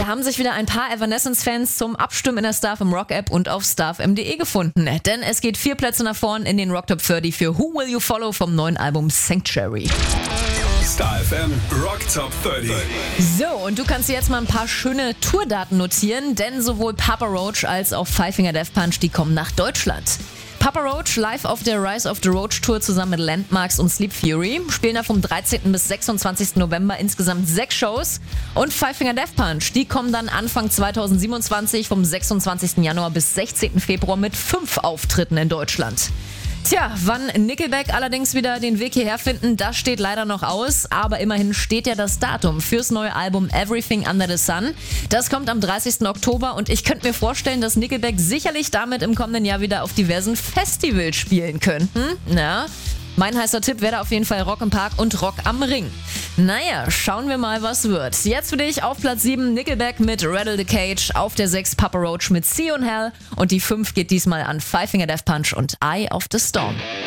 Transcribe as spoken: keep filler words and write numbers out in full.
Da haben sich wieder ein paar Evanescence-Fans zum Abstimmen in der Star F M Rock App und auf starfm punkt de gefunden. Denn es geht vier Plätze nach vorn in den Rock Top dreißig für Who Will You Follow vom neuen Album Sanctuary. Star F M Rock Top dreißig. So, und du kannst dir jetzt mal ein paar schöne Tourdaten notieren, denn sowohl Papa Roach als auch Five Finger Death Punch, die kommen nach Deutschland. Papa Roach live auf der Rise of the Roach Tour zusammen mit Landmarks und Sleep Fury. Spielen da vom dreizehnten bis sechsundzwanzigsten November insgesamt sechs Shows. Und Five Finger Death Punch, die kommen dann Anfang zweitausendsiebenundzwanzig vom sechsundzwanzigsten Januar bis sechzehnten Februar mit fünf Auftritten in Deutschland. Tja, wann Nickelback allerdings wieder den Weg hierher finden, das steht leider noch aus. Aber immerhin steht ja das Datum fürs neue Album Everything Under the Sun. Das kommt am dreißigsten Oktober und ich könnte mir vorstellen, dass Nickelback sicherlich damit im kommenden Jahr wieder auf diversen Festivals spielen könnten. Na, mein heißer Tipp wäre da auf jeden Fall Rock im Park und Rock am Ring. Naja, schauen wir mal, was wird. Jetzt für dich auf Platz sieben Nickelback mit Rattle the Cage, auf der sechs Papa Roach mit See on Hell und die fünf geht diesmal an Five Finger Death Punch und Eye of the Storm.